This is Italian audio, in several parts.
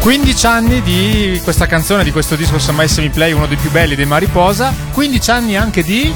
15 anni di questa canzone, di questo disco Semmai Semiplay, uno dei più belli dei Mariposa. 15 anni anche di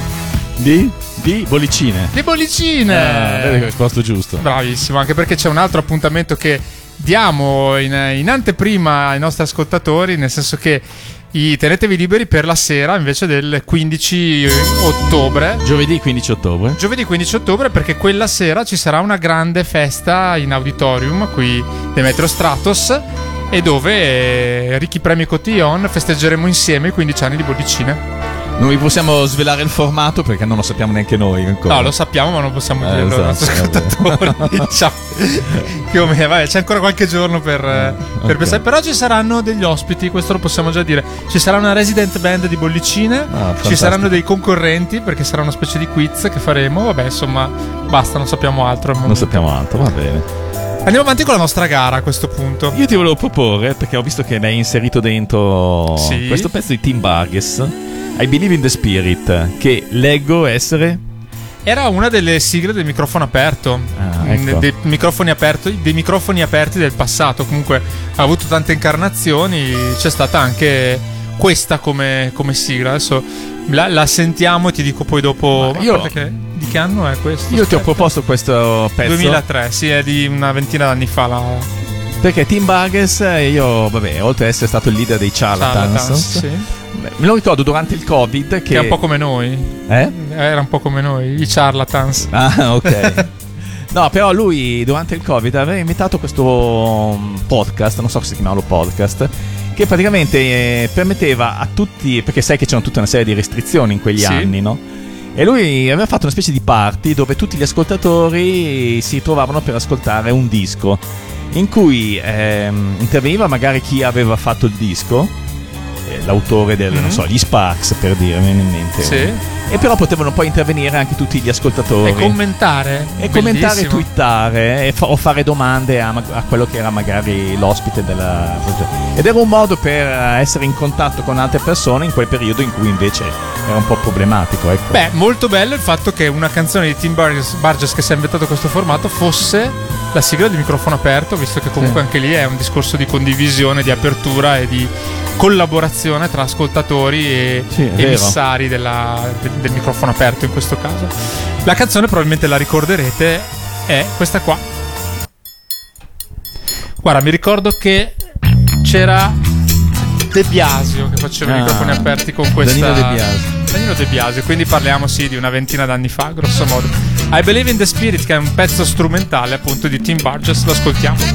bollicine. Di bollicine. Vedi che ho risposto giusto. Bravissimo, anche perché c'è un altro appuntamento che diamo in anteprima ai nostri ascoltatori, nel senso che tenetevi liberi per la sera invece del 15 ottobre. Giovedì 15 ottobre. Giovedì 15 ottobre, perché quella sera ci sarà una grande festa in auditorium qui Demetrio Stratos, e dove Ricky Premi Cotillon festeggeremo insieme i 15 anni di Bollicine. Non vi possiamo svelare il formato perché non lo sappiamo neanche noi ancora. No, lo sappiamo, ma non possiamo dirlo ai nostri ascoltatori. Diciamo, più o meno, vabbè, c'è ancora qualche giorno per pensare. Però ci saranno degli ospiti, questo lo possiamo già dire. Ci sarà una resident band di Bollicine, ci saranno dei concorrenti, perché sarà una specie di quiz che faremo. Vabbè, insomma, basta, non sappiamo altro. Non sappiamo altro, va bene. Andiamo avanti con la nostra gara a questo punto. Io ti volevo proporre, perché ho visto che mi hai inserito dentro questo pezzo di Tim Burgess, I Believe in the Spirit, che leggo essere... Era una delle sigle del microfono aperto, ecco. dei microfoni aperti del passato. Comunque ha avuto tante incarnazioni, c'è stata anche questa come sigla. Adesso la sentiamo e ti dico poi dopo. Di che anno è questo? Io ti ho proposto questo pezzo 2003, sì, è di una ventina d'anni fa perché Tim Burgess, io, vabbè, oltre ad essere stato il leader dei Charlatans, sì. Me lo ricordo durante il Covid che è un po' come noi. Era un po' come noi, i Charlatans. Ah, ok. No, però lui durante il Covid aveva inventato questo podcast, non so se si chiamava podcast, che praticamente permetteva a tutti, perché sai che c'erano tutta una serie di restrizioni in quegli anni, no? E lui aveva fatto una specie di party dove tutti gli ascoltatori si trovavano per ascoltare un disco, in cui interveniva magari chi aveva fatto il disco, l'autore del, non so, gli Sparks, per dire, mi viene in mente. Sì. E però potevano poi intervenire anche tutti gli ascoltatori e commentare, twittare o fare domande a quello che era magari l'ospite della... ed era un modo per essere in contatto con altre persone in quel periodo in cui invece era un po' problematico, ecco. Beh, molto bello il fatto che una canzone di Tim Burgess che si è inventato questo formato fosse la sigla di microfono aperto, visto che comunque anche lì è un discorso di condivisione, di apertura e di collaborazione tra ascoltatori e emissari del microfono aperto in questo caso. La canzone, probabilmente la ricorderete, è questa qua. Guarda, mi ricordo che c'era De Biasio che faceva i microfoni aperti con questa Danilo De Biasio, quindi parliamo di una ventina d'anni fa, grosso modo. I Believe in the Spirit, che è un pezzo strumentale appunto di Tim Burgess, lo ascoltiamo.